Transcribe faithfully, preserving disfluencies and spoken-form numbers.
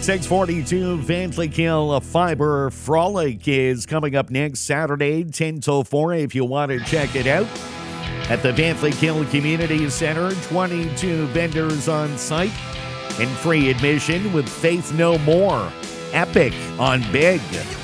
six forty-two, Vantleykill Fiber Frolic is coming up next Saturday, ten till four, if you want to check it out. At the Vantleykill Community Center, twenty-two vendors on site and free admission with Faith No More. Epic on Big.